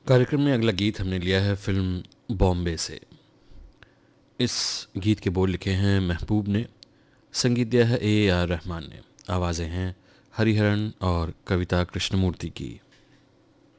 कार्यक्रम में अगला गीत हमने लिया है फिल्म बॉम्बे से। इस गीत के बोल लिखे हैं महबूब ने, संगीत दिया है AR रहमान ने, आवाज़ें हैं हरिहरन और कविता कृष्णमूर्ति की।